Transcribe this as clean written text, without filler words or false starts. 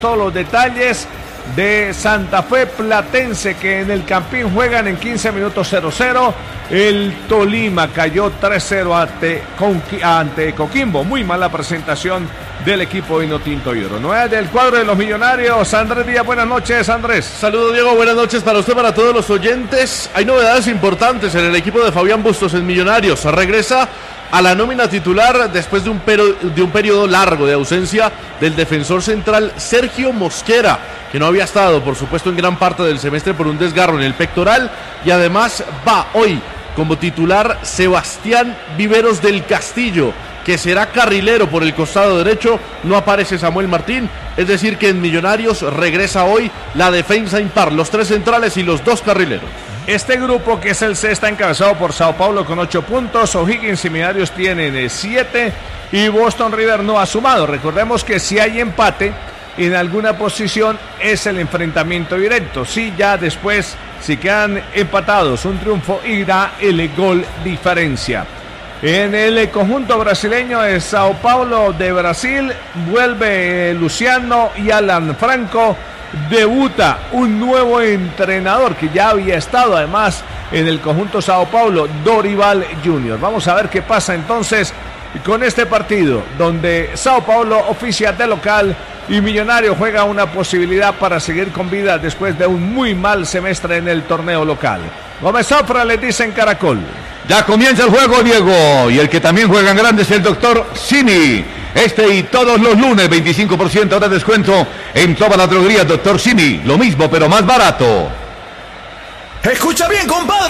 Todos los detalles de Santa Fe Platense, que en el Campín juegan en 15 minutos 0-0. El Tolima cayó 3-0 ante Coquimbo. Muy mala presentación del equipo Vinotinto y Oro. Novedades del cuadro de los Millonarios. Andrés Díaz, buenas noches, Andrés. Saludos, Diego, buenas noches para usted, para todos los oyentes. Hay novedades importantes en el equipo de Fabián Bustos en Millonarios. Regresa a la nómina titular después de un periodo largo de ausencia del defensor central Sergio Mosquera, que no había estado, por supuesto, en gran parte del semestre por un desgarro en el pectoral, y además va hoy como titular Sebastián Viveros del Castillo, que será carrilero por el costado derecho. No aparece Samuel Martín, es decir que en Millonarios regresa hoy la defensa impar, los 3 centrales y los 2 carrileros. Este grupo, que es el C, está encabezado por Sao Paulo con 8 puntos, O'Higgins y Millonarios tienen 7 y Boston River no ha sumado. Recordemos que si hay empate en alguna posición es el enfrentamiento directo. Si ya después, si quedan empatados, un triunfo irá el gol diferencia. En el conjunto brasileño de Sao Paulo de Brasil vuelve Luciano y Alan Franco. Debuta un nuevo entrenador que ya había estado además en el conjunto Sao Paulo, Dorival Junior. Vamos a ver qué pasa entonces con este partido, donde Sao Paulo oficia de local y Millonario juega una posibilidad para seguir con vida después de un muy mal semestre en el torneo local. Gómez Zafra les dice en Caracol. Ya comienza el juego, Diego, y el que también juega en grande es el doctor Simi. Este y todos los lunes, 25% de descuento en toda la droguería Doctor Simi. Lo mismo, pero más barato. Escucha bien, compadre.